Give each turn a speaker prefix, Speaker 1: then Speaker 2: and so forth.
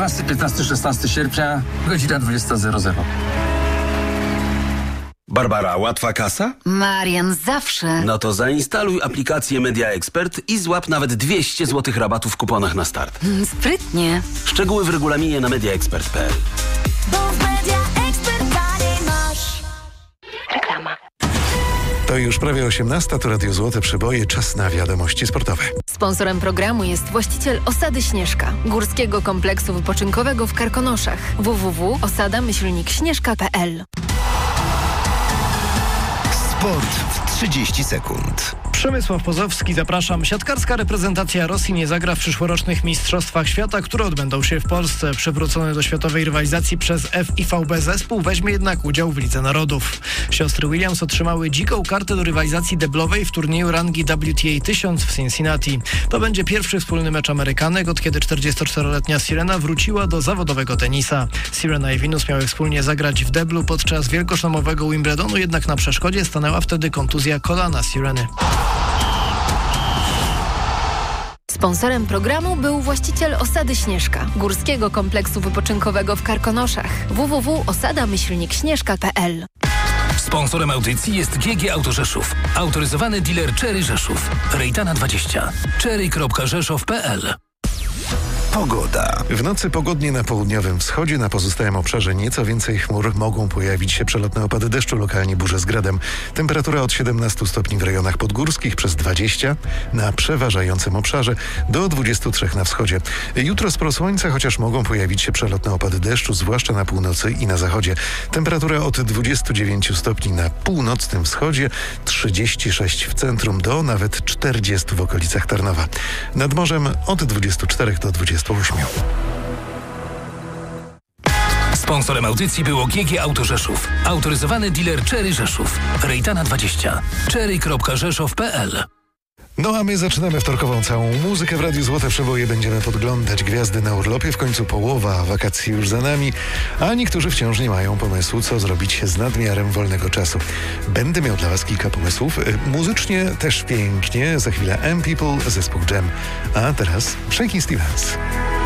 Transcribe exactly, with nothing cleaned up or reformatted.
Speaker 1: czternastego, piętnastego, szesnastego sierpnia, godzina dwudziesta zero zero.
Speaker 2: Barbara, łatwa kasa?
Speaker 3: Marian, zawsze.
Speaker 2: No to zainstaluj aplikację Media Expert i złap nawet dwieście złotych rabatu w kuponach na start.
Speaker 3: Mm, Sprytnie.
Speaker 2: Szczegóły w regulaminie na mediaexpert kropka p l.
Speaker 4: Bo w Media Expert taniej masz.
Speaker 3: Reklama.
Speaker 5: To już prawie osiemnasta, to Radio Złote Przeboje, czas na wiadomości sportowe.
Speaker 6: Sponsorem programu jest właściciel Osady Śnieżka, górskiego kompleksu wypoczynkowego w Karkonoszach. w w w kropka osada myślnik śnieżka kropka p l.
Speaker 7: Sport w trzydzieści sekund.
Speaker 8: Przemysław Pozowski, zapraszam. Siatkarska reprezentacja Rosji nie zagra w przyszłorocznych Mistrzostwach Świata, które odbędą się w Polsce. Przywrócony do światowej rywalizacji przez F I V B zespół weźmie jednak udział w Lidze Narodów. Siostry Williams otrzymały dziką kartę do rywalizacji deblowej w turnieju rangi W T A tysiąc w Cincinnati. To będzie pierwszy wspólny mecz Amerykanek, od kiedy czterdziestoczteroletnia Sirena wróciła do zawodowego tenisa. Sirena i Venus miały wspólnie zagrać w deblu podczas wielkoszlemowego Wimbledonu, jednak na przeszkodzie stanęła wtedy kontuzja kolana Sireny.
Speaker 6: Sponsorem programu był właściciel Osady Śnieżka, górskiego kompleksu wypoczynkowego w Karkonoszach. w w w kropka osada myślnik śnieżka kropka p l.
Speaker 9: Sponsorem audycji jest G G Auto Rzeszów, autoryzowany dealer Chery Rzeszów. Rejtana dwadzieścia. chery kropka rzeszów kropka p l.
Speaker 7: Pogoda.
Speaker 5: W nocy pogodnie na południowym wschodzie, na pozostałym obszarze nieco więcej chmur, mogą pojawić się przelotne opady deszczu, lokalnie burze z gradem. Temperatura od siedemnastu stopni w rejonach podgórskich, przez dwadzieścia na przeważającym obszarze, do dwudziestu trzech na wschodzie. Jutro sporo słońca, chociaż mogą pojawić się przelotne opady deszczu, zwłaszcza na północy i na zachodzie. Temperatura od dwudziestu dziewięciu stopni na północnym wschodzie, trzydziestu sześciu w centrum, do nawet czterdziestu w okolicach Tarnowa. Nad morzem od dwudziestu czterech do dwudziestu ośmiu.
Speaker 9: Sponsorem audycji było G G Auto Rzeszów, autoryzowany dealer Chery Rzeszów. Rejtana dwadzieścia. chery kropka rzeszów kropka p l.
Speaker 5: No a my zaczynamy wtorkową całą muzykę w Radiu Złote Przeboje. Będziemy podglądać gwiazdy na urlopie. W końcu połowa wakacji już za nami, a niektórzy wciąż nie mają pomysłu, co zrobić z nadmiarem wolnego czasu. Będę miał dla Was kilka pomysłów. Muzycznie też pięknie. Za chwilę M People, zespół Jam. A teraz Shakin' Stevens.